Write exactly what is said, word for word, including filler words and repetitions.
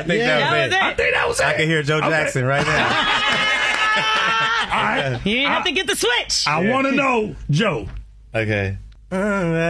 think Yeah, that, that was, was it. it. I think that was it. I can hear Joe Okay. Jackson right now. All right. You didn't I, have to get the switch. I want to know, Joe. Okay. Uh,